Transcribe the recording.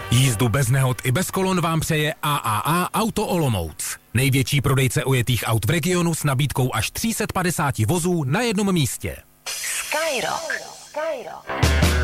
Jízdu bez nehod i bez kolon vám přeje AAA Auto Olomouc. Největší prodejce ojetých aut v regionu s nabídkou až 350 vozů na jednom místě. Skyrock.